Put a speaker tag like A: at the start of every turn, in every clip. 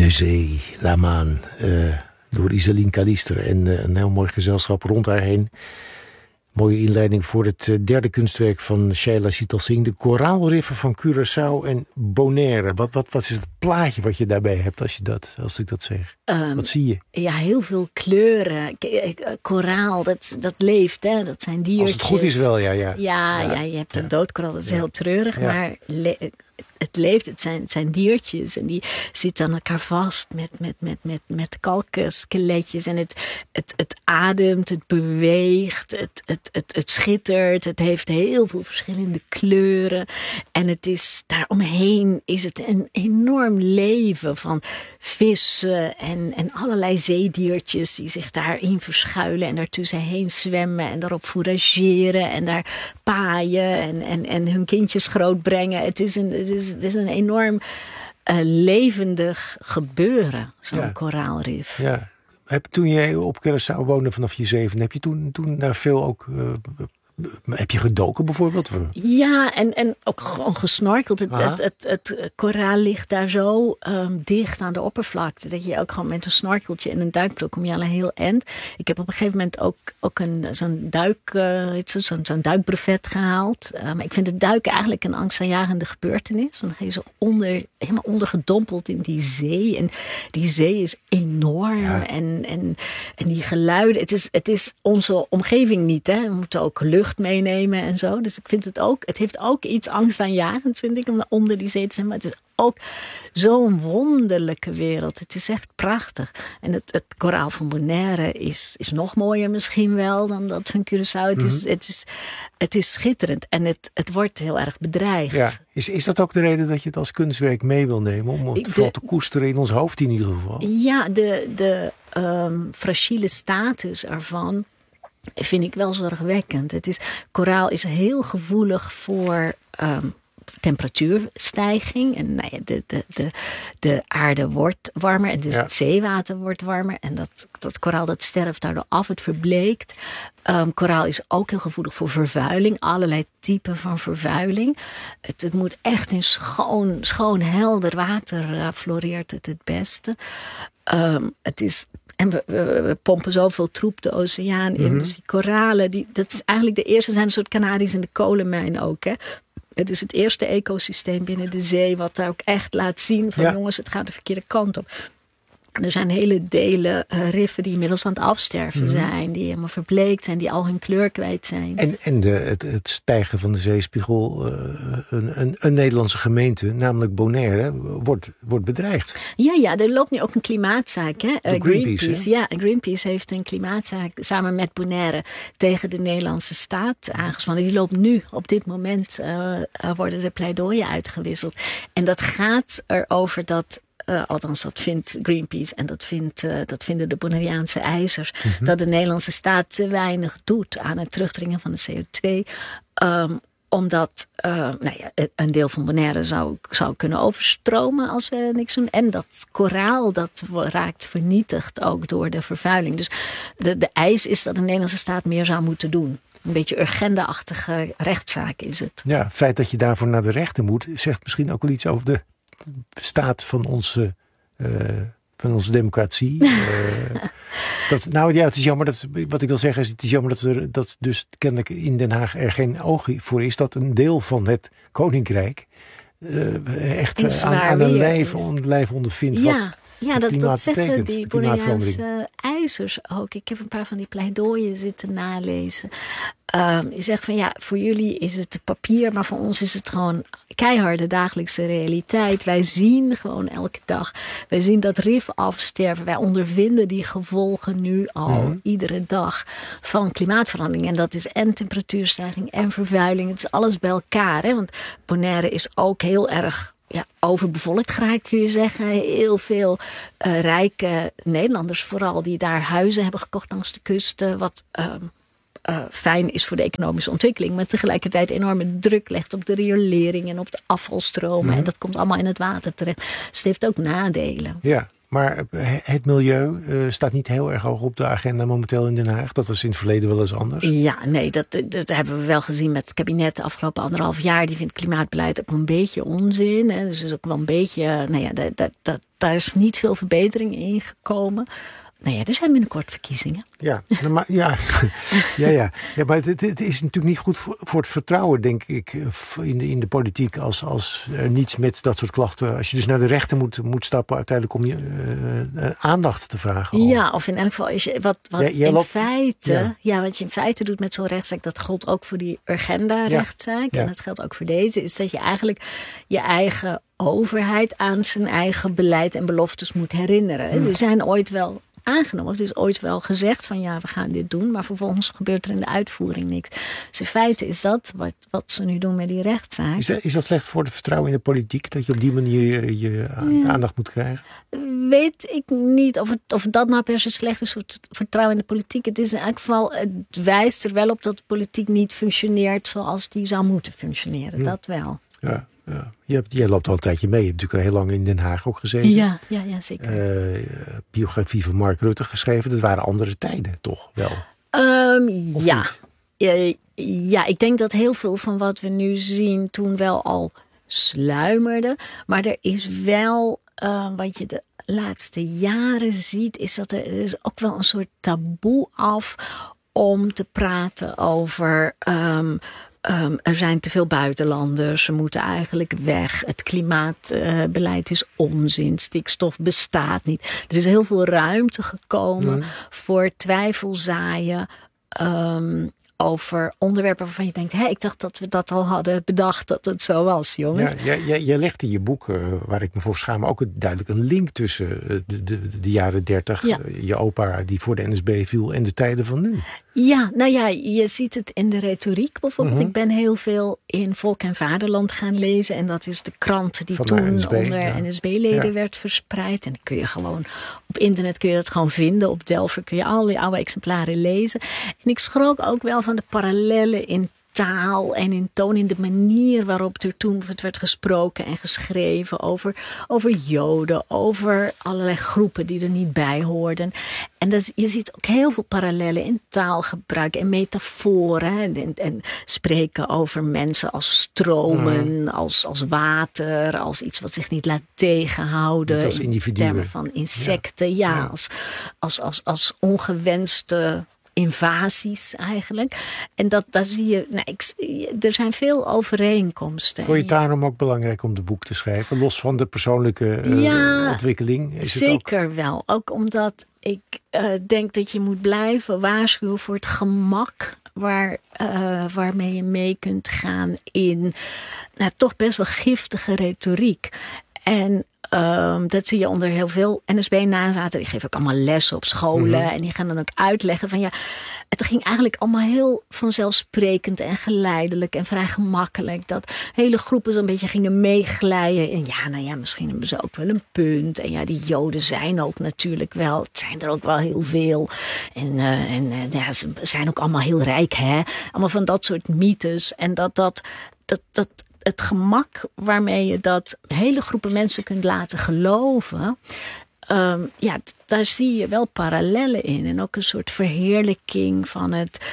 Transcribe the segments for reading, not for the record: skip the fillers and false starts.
A: De Zee, La Maan, door Iselin Kalister en een heel mooi gezelschap rond haar heen. Mooie inleiding voor het derde kunstwerk van Shaila Sital Singh, de koraalriffen van Curaçao en Bonaire. Wat is het plaatje wat je daarbij hebt als ik dat zeg? Wat zie je?
B: Ja, heel veel kleuren. Koraal, dat leeft, hè? Dat zijn diertjes.
A: Als het goed is wel, ja.
B: Ja, je hebt een doodkoraal, dat is heel treurig, maar het leeft, het zijn diertjes en die zitten aan elkaar vast met kalkskeletjes en het ademt, het beweegt, het schittert, het heeft heel veel verschillende kleuren en het is daaromheen is het een enorm leven van vissen en allerlei zeediertjes die zich daarin verschuilen en daartussenheen zwemmen en daarop fourageren en daar paaien en hun kindjes grootbrengen. Het is een enorm levendig gebeuren, zo'n koraalrif.
A: Ja. Toen jij op Curaçao woonde vanaf je 7, heb je toen daar veel ook... heb je gedoken bijvoorbeeld?
B: Ja, en ook gewoon gesnorkeld. Het koraal ligt daar zo dicht aan de oppervlakte dat je ook gewoon met een snorkeltje en een duikbril kom je al een heel eind. Ik heb op een gegeven moment ook zo'n duikbrevet gehaald. Maar ik vind het duiken eigenlijk een angstaanjagende gebeurtenis. Want dan ga je zo helemaal ondergedompeld in die zee. En die zee is enorm. Ja. En die geluiden. Het is onze omgeving niet. Hè? We moeten ook lucht meenemen en zo. Dus ik vind het heeft ook iets angstaanjagends, vind ik, om onder die zee te zijn. Maar het is ook zo'n wonderlijke wereld. Het is echt prachtig. En het koraal van Bonaire is nog mooier misschien wel dan dat van Curaçao. Het is schitterend en het wordt heel erg bedreigd. Ja.
A: Is dat ook de reden dat je het als kunstwerk mee wil nemen? Om het vooral te koesteren in ons hoofd in ieder geval?
B: Ja, de fragiele status ervan vind ik wel zorgwekkend. Koraal is heel gevoelig voor temperatuurstijging. En de aarde wordt warmer en dus het zeewater wordt warmer. En dat koraal dat sterft daardoor af, het verbleekt. Koraal is ook heel gevoelig voor vervuiling. Allerlei typen van vervuiling. Het moet echt in schoon helder water floreert het beste. En we pompen zoveel troep de oceaan in. Dus die koralen, dat is eigenlijk de eerste, zijn een soort kanaries in de kolenmijn ook. Hè? Het is het eerste ecosysteem binnen de zee wat daar ook echt laat zien van jongens, het gaat de verkeerde kant op. Er zijn hele delen riffen die inmiddels aan het afsterven zijn. Die helemaal verbleekt zijn, die al hun kleur kwijt zijn.
A: En het stijgen van de zeespiegel, een Nederlandse gemeente, namelijk Bonaire, wordt bedreigd.
B: Ja, er loopt nu ook een klimaatzaak. Hè?
A: Greenpeace.
B: Ja, Greenpeace heeft een klimaatzaak samen met Bonaire tegen de Nederlandse staat aangespannen. Die loopt nu, op dit moment worden de pleidooien uitgewisseld. En dat gaat erover dat... althans, dat vindt Greenpeace en dat vinden de Bonaireaanse eisers. Dat de Nederlandse staat te weinig doet aan het terugdringen van de CO2. Omdat een deel van Bonaire zou kunnen overstromen als we niks doen. En dat koraal dat raakt vernietigd ook door de vervuiling. Dus de eis is dat de Nederlandse staat meer zou moeten doen. Een beetje urgenda-achtige rechtszaak is het. Ja,
A: het feit dat je daarvoor naar de rechter moet, zegt misschien ook wel iets over de staat van onze democratie. Het is jammer wat ik wil zeggen is, het is jammer dat dus kennelijk in Den Haag er geen oog voor is dat een deel van het koninkrijk echt aan een lijf ondervindt.
B: Ja, dat zeggen die Bonaireaanse eisers ook. Ik heb een paar van die pleidooien zitten nalezen. Die zeggen van voor jullie is het papier, maar voor ons is het gewoon keiharde dagelijkse realiteit. Wij zien gewoon elke dag. Wij zien dat rif afsterven. Wij ondervinden die gevolgen nu al iedere dag van klimaatverandering. En dat is en temperatuurstijging en vervuiling. Het is alles bij elkaar. Hè? Want Bonaire is ook heel erg overbevolkt geraakt, kun je zeggen. Heel veel rijke Nederlanders vooral die daar huizen hebben gekocht langs de kust. Wat fijn is voor de economische ontwikkeling. Maar tegelijkertijd enorme druk legt op de riolering en op de afvalstromen. En dat komt allemaal in het water terecht. Dus het heeft ook nadelen.
A: Ja. Maar het milieu staat niet heel erg hoog op de agenda momenteel in Den Haag. Dat was in het verleden wel eens anders.
B: Ja, nee, dat hebben we wel gezien met het kabinet de afgelopen 1,5 jaar. Die vindt klimaatbeleid ook een beetje onzin. Hè. Dus is ook wel een beetje, daar is niet veel verbetering in gekomen. Nou ja, er zijn binnenkort verkiezingen.
A: Ja, maar maar het is natuurlijk niet goed voor het vertrouwen, denk ik, in de politiek. Als er niets met dat soort klachten. Als je dus naar de rechter moet stappen uiteindelijk om je aandacht te vragen.
B: Ja, of in elk geval wat je in feite doet met zo'n rechtszaak, dat geldt ook voor die Urgenda-rechtszaak. Ja. En dat geldt ook voor deze, is dat je eigenlijk je eigen overheid aan zijn eigen beleid en beloftes moet herinneren. Er zijn ooit wel aangenomen. Het is ooit wel gezegd van we gaan dit doen. Maar vervolgens gebeurt er in de uitvoering niks. Dus in feite is dat wat ze nu doen met die rechtszaak.
A: Is dat slecht voor het vertrouwen in de politiek? Dat je op die manier je aandacht moet krijgen?
B: Weet ik niet of dat nou per se slecht is voor het vertrouwen in de politiek. Het is in elk geval, het wijst er wel op dat de politiek niet functioneert zoals die zou moeten functioneren. Dat wel.
A: Ja. Jij loopt al een tijdje mee. Je hebt natuurlijk al heel lang in Den Haag ook gezeten.
B: Ja, zeker.
A: Biografie van Mark Rutte geschreven. Dat waren andere tijden, toch wel?
B: Ja, ik denk dat heel veel van wat we nu zien toen wel al sluimerde. Maar er is wel, wat je de laatste jaren ziet, is dat er is ook wel een soort taboe af om te praten over er zijn te veel buitenlanders, ze moeten eigenlijk weg. Het klimaatbeleid is onzin, stikstof bestaat niet. Er is heel veel ruimte gekomen voor twijfelzaaien over onderwerpen waarvan je denkt, ik dacht dat we dat al hadden bedacht dat het zo was, jongens.
A: Ja, jij legt in je boek, waar ik me voor schaam, ook duidelijk een link tussen de jaren 30, je opa die voor de NSB viel en de tijden van nu.
B: Ja, je ziet het in de retoriek bijvoorbeeld. Ik ben heel veel in Volk en Vaderland gaan lezen. En dat is de krant die van toen NSB, onder NSB-leden werd verspreid. En dan kun je gewoon op internet kun je dat gewoon vinden. Op Delver kun je al die oude exemplaren lezen. En ik schrok ook wel van de parallellen in taal en in toon, in de manier waarop er toen werd gesproken en geschreven over Joden, over allerlei groepen die er niet bij hoorden. En je ziet ook heel veel parallellen in taalgebruik en metaforen. En spreken over mensen als stromen, als water, als iets wat zich niet laat tegenhouden.
A: Als individuen.
B: In termen van insecten, als ongewenste invasies eigenlijk. En daar zie je, er zijn veel overeenkomsten.
A: Vond je het daarom ook belangrijk om het boek te schrijven? Los van de persoorlijke ontwikkeling? Is
B: zeker
A: het ook
B: wel. Ook omdat ik denk dat je moet blijven waarschuwen voor het gemak waarmee je mee kunt gaan in toch best wel giftige retoriek. En dat zie je onder heel veel NSB-nazaten. Die geven ook allemaal lessen op scholen. En die gaan dan ook uitleggen van het ging eigenlijk allemaal heel vanzelfsprekend en geleidelijk en vrij gemakkelijk. Dat hele groepen zo'n beetje gingen meeglijden. En misschien hebben ze ook wel een punt. En die Joden zijn ook natuurlijk wel. Het zijn er ook wel heel veel. En ze zijn ook allemaal heel rijk, hè. Allemaal van dat soort mythes. En dat het gemak waarmee je dat hele groepen mensen kunt laten geloven. Daar zie je wel parallellen in. En ook een soort verheerlijking van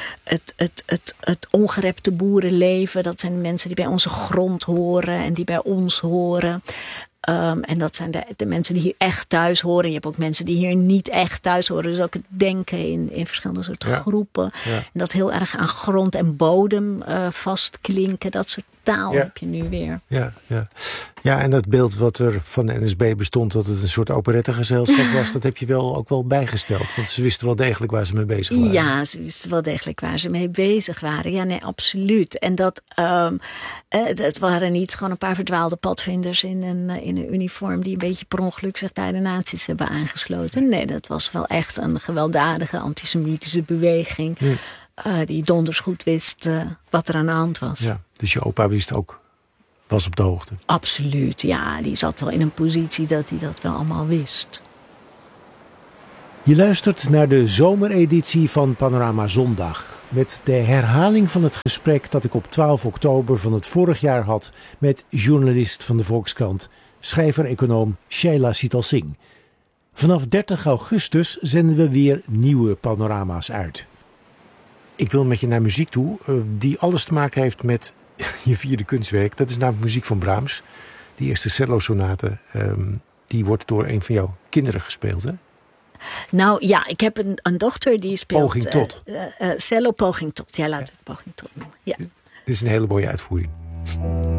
B: het ongerepte boerenleven. Dat zijn mensen die bij onze grond horen en die bij ons horen. En dat zijn de mensen die hier echt thuis horen. Je hebt ook mensen die hier niet echt thuis horen. Dus ook het denken in verschillende soorten groepen. Ja. En dat heel erg aan grond en bodem vastklinken. Dat soort taal heb je nu weer.
A: Ja, en dat beeld wat er van de NSB bestond, dat het een soort operettegezelschap was, dat heb je ook wel bijgesteld. Want ze wisten wel degelijk waar ze mee bezig waren.
B: Ja, ze wisten wel degelijk waar ze mee bezig waren. Ja, nee, absoluut. En dat het waren niet gewoon een paar verdwaalde padvinders in een uniform die een beetje per ongeluk zich bij de nazi's hebben aangesloten. Nee, dat was wel echt een gewelddadige antisemitische beweging. Die donders goed wist wat er aan de hand was.
A: Ja, dus je opa was op de hoogte.
B: Absoluut, ja. Die zat wel in een positie dat hij dat wel allemaal wist.
A: Je luistert naar de zomereditie van Panorama Zondag. Met de herhaling van het gesprek dat ik op 12 oktober van het vorig jaar had met journalist van de Volkskrant, schrijver-econoom Shaila Sital Singh. Vanaf 30 augustus zenden we weer nieuwe panorama's uit. Ik wil met je naar muziek toe die alles te maken heeft met je vierde kunstwerk. Dat is namelijk muziek van Brahms. Die eerste cello-sonate, die wordt door een van jouw kinderen gespeeld, hè?
B: Nou ja, ik heb een dochter die speelt...
A: Poging tot.
B: Cello Poging tot. Ja, laten we het Poging tot noemen. Ja.
A: Dit is een hele mooie uitvoering.